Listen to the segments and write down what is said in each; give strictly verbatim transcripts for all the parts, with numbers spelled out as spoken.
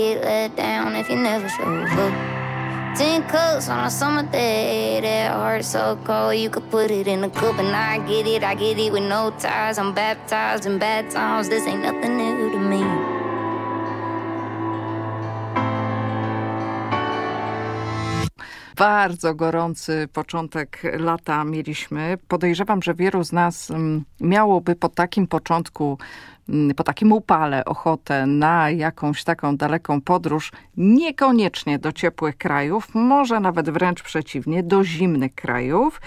Get let down if you never show up. Ten cups on a summer day, that heart so cold you could put it in a cup. And I get it, I get it with no ties. I'm baptized in bad times, this ain't nothing new to me. Bardzo gorący początek lata mieliśmy. Podejrzewam, że wielu z nas miałoby po takim początku, po takim upale ochotę na jakąś taką daleką podróż, niekoniecznie do ciepłych krajów, może nawet wręcz przeciwnie, do zimnych krajów.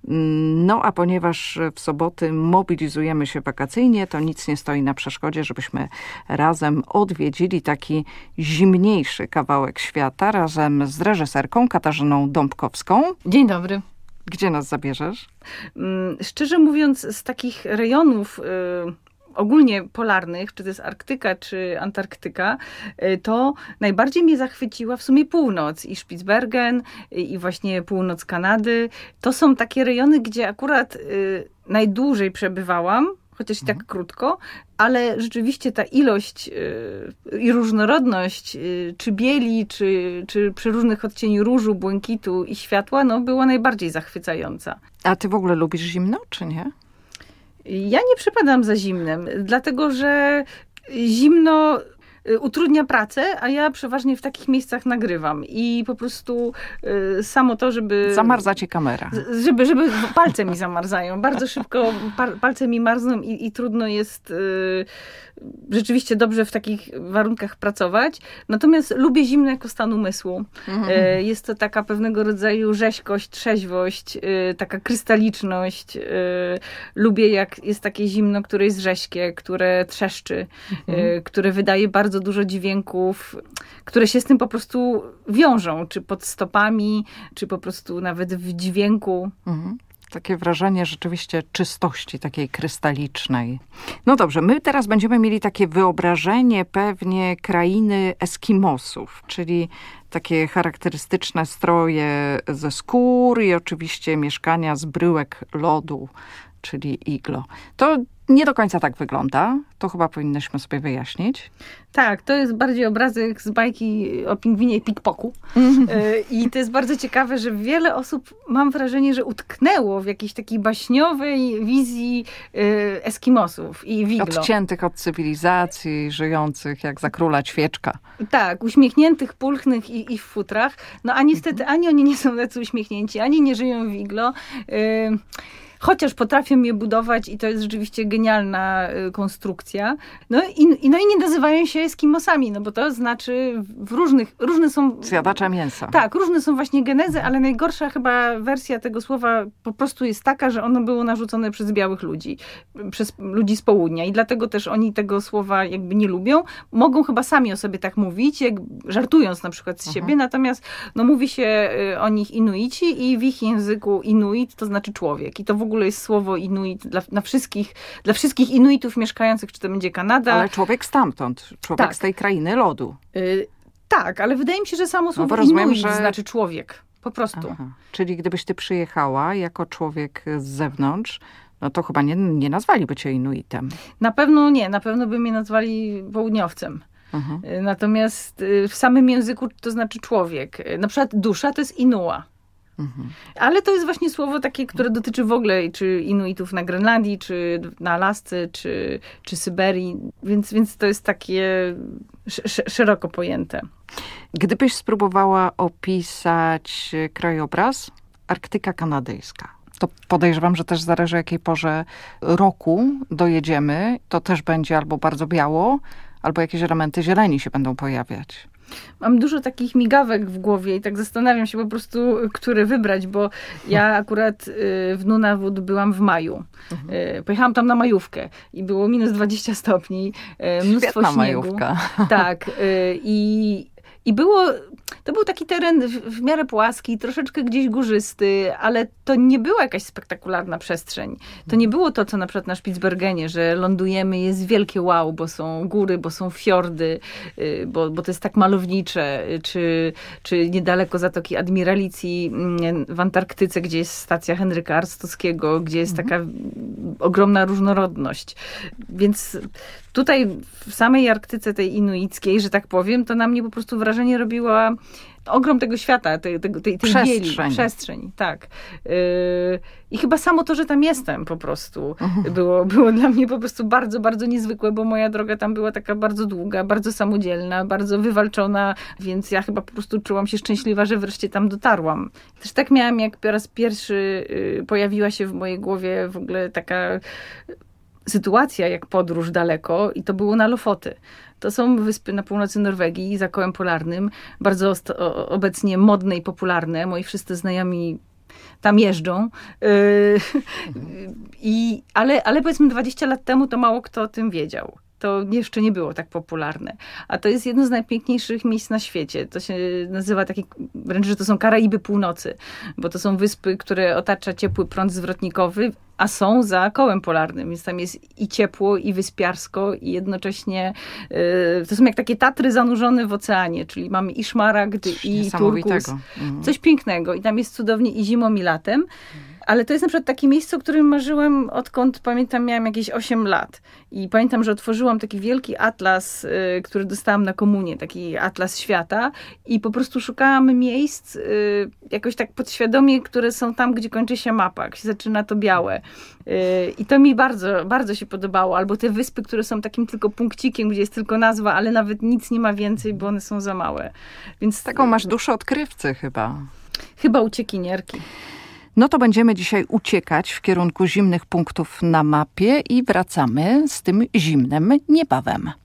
No a ponieważ w soboty mobilizujemy się wakacyjnie, to nic nie stoi na przeszkodzie, żebyśmy razem odwiedzili taki zimniejszy kawałek świata razem z reżyserką Katarzyną Dąbkowską. Dzień dobry. Gdzie nas zabierzesz? Szczerze mówiąc, z takich rejonów ogólnie polarnych, czy to jest Arktyka, czy Antarktyka, to najbardziej mnie zachwyciła w sumie północ i Spitsbergen, i właśnie północ Kanady. To są takie rejony, gdzie akurat najdłużej przebywałam, chociaż i tak mhm. krótko, ale rzeczywiście ta ilość yy, i różnorodność yy, czy bieli, czy, czy przeróżnych odcieni różu, błękitu i światła, no była najbardziej zachwycająca. A ty w ogóle lubisz zimno, czy nie? Ja nie przypadam za zimnem, dlatego że zimno utrudnia pracę, a ja przeważnie w takich miejscach nagrywam i po prostu y, samo to, żeby... Zamarza ci kamera. Żeby, żeby palce mi zamarzają. Bardzo szybko par, palce mi marzną i, i trudno jest y, rzeczywiście dobrze w takich warunkach pracować. Natomiast lubię zimno jako stan umysłu. Mhm. Y, jest to taka pewnego rodzaju rzeźkość, trzeźwość, y, taka krystaliczność. Y, lubię jak jest takie zimno, które jest rześkie, które trzeszczy, mhm. y, które wydaje bardzo dużo dźwięków, które się z tym po prostu wiążą, czy pod stopami, czy po prostu nawet w dźwięku. Mhm. Takie wrażenie rzeczywiście czystości, takiej krystalicznej. No dobrze, my teraz będziemy mieli takie wyobrażenie pewnie krainy Eskimosów, czyli takie charakterystyczne stroje ze skór i oczywiście mieszkania z bryłek lodu, czyli iglo. To nie do końca tak wygląda. To chyba powinnyśmy sobie wyjaśnić. Tak, to jest bardziej obrazek z bajki o pingwinie i pikpoku. Mm-hmm. I to jest bardzo ciekawe, że wiele osób, mam wrażenie, że utknęło w jakiejś takiej baśniowej wizji Eskimosów i wiglo. Odciętych od cywilizacji, żyjących jak za króla ćwieczka. Tak, uśmiechniętych, pulchnych i, i w futrach. No a niestety mm-hmm. ani oni nie są tacy uśmiechnięci, ani nie żyją w iglo. Y- Chociaż potrafią je budować i to jest rzeczywiście genialna y, konstrukcja. No i, i, no i nie nazywają się Eskimosami, no bo to znaczy w różnych, różne są... Zjadacza mięsa. Tak, różne są właśnie genezy, ale najgorsza chyba wersja tego słowa po prostu jest taka, że ono było narzucone przez białych ludzi, przez ludzi z południa i dlatego też oni tego słowa jakby nie lubią. Mogą chyba sami o sobie tak mówić, jak, żartując na przykład z siebie, mhm. natomiast no, mówi się y, o nich Inuici i w ich języku Inuit to znaczy człowiek i to w ogóle jest słowo Inuit dla, na wszystkich, dla wszystkich Inuitów mieszkających, czy to będzie Kanada. Ale człowiek stamtąd, człowiek tak. z tej krainy lodu. Yy, tak, ale wydaje mi się, że samo słowo no rozumiem, Inuit że... znaczy człowiek. Po prostu. Aha. Czyli gdybyś ty przyjechała jako człowiek z zewnątrz, no to chyba nie, nie nazwaliby cię Inuitem. Na pewno nie, na pewno by mnie nazwali południowcem. Uh-huh. Natomiast w samym języku to znaczy człowiek. Na przykład dusza to jest Inua. Mhm. Ale to jest właśnie słowo takie, które dotyczy w ogóle czy Inuitów na Grenlandii, czy na Alasce, czy, czy Syberii, więc, więc to jest takie sz- szeroko pojęte. Gdybyś spróbowała opisać krajobraz, Arktyka kanadyjska, to podejrzewam, że też zależy jakiej porze roku dojedziemy, to też będzie albo bardzo biało, albo jakieś elementy zieleni się będą pojawiać. Mam dużo takich migawek w głowie i tak zastanawiam się po prostu, które wybrać, bo ja akurat w Nunavut byłam w maju. Mhm. Pojechałam tam na majówkę i było minus dwadzieścia stopni, mnóstwo Świetna śniegu. Majówka. Tak. I, i było... To był taki teren w, w miarę płaski, troszeczkę gdzieś górzysty, ale to nie była jakaś spektakularna przestrzeń. To nie było to, co na przykład na Spitsbergenie, że lądujemy, jest wielkie wow, bo są góry, bo są fiordy, bo, bo to jest tak malownicze, czy, czy niedaleko Zatoki Admiralicji w Antarktyce, gdzie jest stacja Henryka Arstowskiego, gdzie jest taka mhm. ogromna różnorodność. Więc Tutaj w samej Arktyce tej inuickiej, że tak powiem, to na mnie po prostu wrażenie robiła ogrom tego świata, tej, tej, tej, tej bieli, przestrzeń, tak. Yy, I chyba samo to, że tam jestem po prostu, było, było dla mnie po prostu bardzo, bardzo niezwykłe, bo moja droga tam była taka bardzo długa, bardzo samodzielna, bardzo wywalczona, więc ja chyba po prostu czułam się szczęśliwa, że wreszcie tam dotarłam. Też tak miałam, jak po raz pierwszy yy, pojawiła się w mojej głowie w ogóle taka sytuacja jak podróż daleko i to było na Lofoty. To są wyspy na północy Norwegii, za kołem polarnym, bardzo o, obecnie modne i popularne. Moi wszyscy znajomi tam jeżdżą. Yy, i, ale, ale powiedzmy dwadzieścia lat temu to mało kto o tym wiedział. To jeszcze nie było tak popularne. A to jest jedno z najpiękniejszych miejsc na świecie. To się nazywa takie, wręcz, że to są Karaiby Północy, bo to są wyspy, które otacza ciepły prąd zwrotnikowy, a są za kołem polarnym, więc tam jest i ciepło, i wyspiarsko, i jednocześnie yy, to są jak takie Tatry zanurzone w oceanie, czyli mamy i szmaragd, i turkus. Mhm. Coś pięknego. I tam jest cudownie i zimą, i latem. Ale to jest na przykład takie miejsce, o którym marzyłam, odkąd pamiętam, miałam jakieś osiem lat. I pamiętam, że otworzyłam taki wielki atlas, y, który dostałam na komunię, taki atlas świata i po prostu szukałam miejsc y, jakoś tak podświadomie, które są tam, gdzie kończy się mapa, gdzie zaczyna to białe. Y, I to mi bardzo, bardzo się podobało. Albo te wyspy, które są takim tylko punkcikiem, gdzie jest tylko nazwa, ale nawet nic nie ma więcej, bo one są za małe. Więc taką masz duszę odkrywcy chyba. Chyba uciekinierki. No to będziemy dzisiaj uciekać w kierunku zimnych punktów na mapie i wracamy z tym zimnem niebawem.